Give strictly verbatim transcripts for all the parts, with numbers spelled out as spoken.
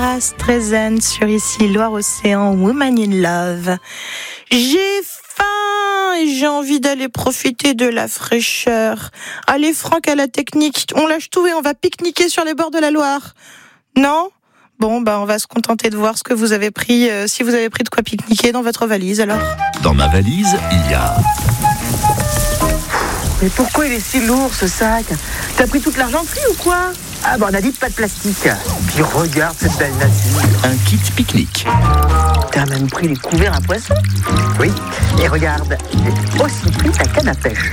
Barbara Streisand sur ici Loire-Océan, Woman in Love. J'ai faim et j'ai envie d'aller profiter de la fraîcheur. Allez Franck à la technique, on lâche tout et on va pique-niquer sur les bords de la Loire. Non ? Bon, bah on va se contenter de voir ce que vous avez pris, euh, si vous avez pris de quoi pique-niquer dans votre valise alors. Dans ma valise, il y a... Mais pourquoi il est si lourd ce sac ? T'as pris toute l'argenterie ou quoi ? Ah bah on a dit pas de plastique. Puis regarde cette belle nature. Un kit pique-nique. T'as même pris les couverts à poisson ? Oui. Et regarde, j'ai aussi pris ta canne à pêche.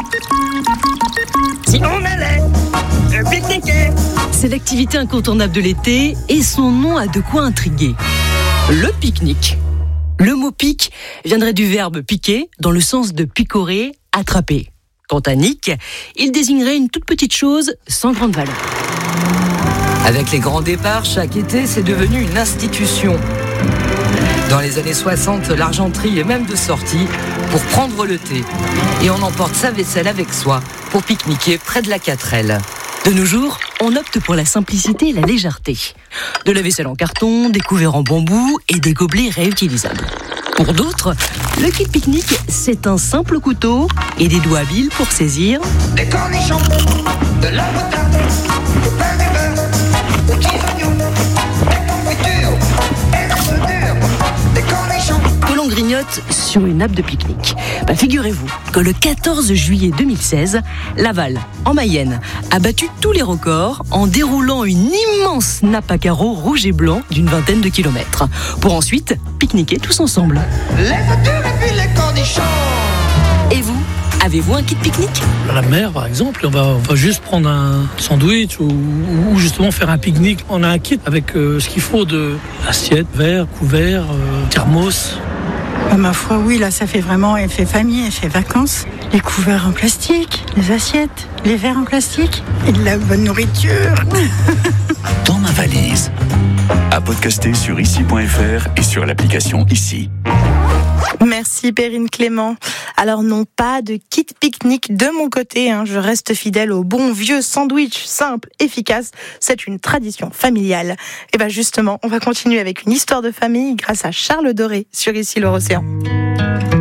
Si on allait euh, pique-niquer. C'est l'activité incontournable de l'été et son nom a de quoi intriguer. Le pique-nique. Le mot pique viendrait du verbe piquer dans le sens de picorer, attraper. Quant à Nick, il désignerait une toute petite chose sans grande valeur. Avec les grands départs, chaque été, c'est devenu une institution. Dans les années soixante, l'argenterie est même de sortie pour prendre le thé. Et on emporte sa vaisselle avec soi pour pique-niquer près de la Quatrelle. De nos jours, on opte pour la simplicité et la légèreté. De la vaisselle en carton, des couverts en bambou et des gobelets réutilisables. Pour d'autres, le kit pique-nique, c'est un simple couteau et des doigts habiles pour saisir des cornichons, de la moutarde, du pain de beurre, des petits oignons, des confitures, et l'œuf dur, des cornichons. que l'on grignote sur une nappe de pique-nique. Bah, figurez-vous que le quatorze juillet deux mille seize, Laval, en Mayenne, a battu tous les records en déroulant une immense nappe à carreaux rouge et blanc d'une vingtaine de kilomètres, pour ensuite pique-niquer tous ensemble. Les œufs durs et puis les cornichons. Et vous, avez-vous un kit pique-nique ? À la mer, par exemple, on va, on va juste prendre un sandwich ou, ou justement faire un pique-nique. On a un kit avec euh, ce qu'il faut de assiette, verre, couvert, euh, thermos. Ah, ma foi, oui, là, ça fait vraiment effet famille, effet vacances. Les couverts en plastique, les assiettes, les verres en plastique et de la bonne nourriture. Dans ma valise. À podcaster sur ici point f r et sur l'application Ici. Merci Perrine Clément. Alors non, pas de kit pique-nique de mon côté, hein. Je reste fidèle au bon vieux sandwich simple, efficace. C'est une tradition familiale. Et bien justement, on va continuer avec une histoire de famille grâce à Charles Doré sur Ici Loire-Océan.